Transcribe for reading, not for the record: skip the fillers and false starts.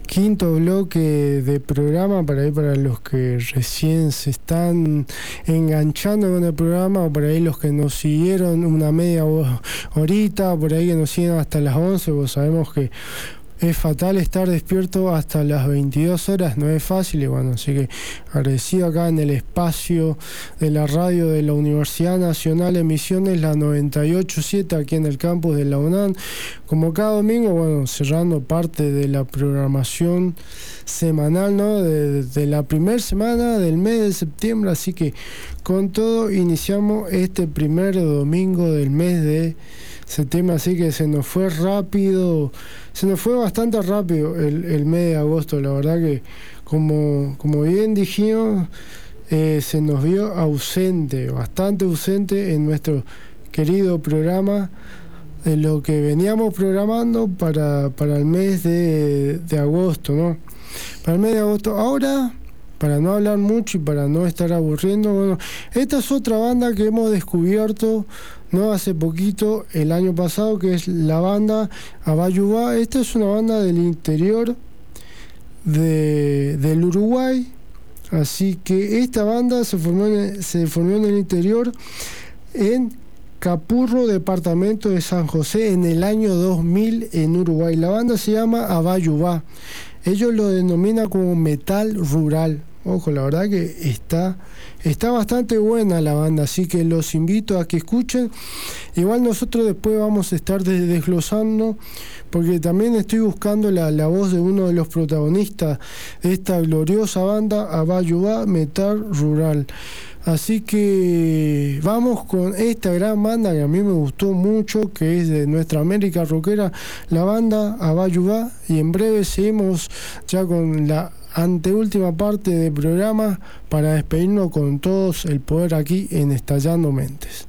quinto bloque de programa para los que recién se están enganchando con el programa, o por ahí los que nos siguieron una media horita, por ahí que nos siguen hasta las 11, pues sabemos que es fatal estar despierto hasta las 22 horas, no es fácil, y bueno, así que agradecido acá en el espacio de la radio de la Universidad Nacional de Misiones, la 98.7, aquí en el campus de la UNAM, como cada domingo, bueno, cerrando parte de la programación semanal, ¿no? De la primera semana del mes de septiembre, así que con todo iniciamos este primer domingo del mes de septiembre, así que se nos fue rápido, se nos fue bastante rápido el mes de agosto, la verdad que como bien dijimos, se nos vio ausente, bastante ausente en nuestro querido programa, de lo que veníamos programando para el mes de agosto, ¿no? Para el mes de agosto. Ahora, para no hablar mucho y para no estar aburriendo, bueno, esta es otra banda que hemos descubierto no hace poquito, el año pasado, que es la banda Abayubá. Esta es una banda del interior del Uruguay, así que esta banda se formó en el interior, en Capurro, departamento de San José, en el año 2000 en Uruguay. La banda se llama Abayubá. Ellos lo denominan como metal rural. Ojo, la verdad que está bastante buena la banda, así que los invito a que escuchen. Igual nosotros después vamos a estar desglosando, porque también estoy buscando la voz de uno de los protagonistas de esta gloriosa banda, Abayubá, metal rural. Así que vamos con esta gran banda que a mí me gustó mucho, que es de nuestra América rockera, la banda Abayubá, y en breve seguimos ya con la anteúltima parte del programa para despedirnos con todos el poder aquí en Estallando Mentes.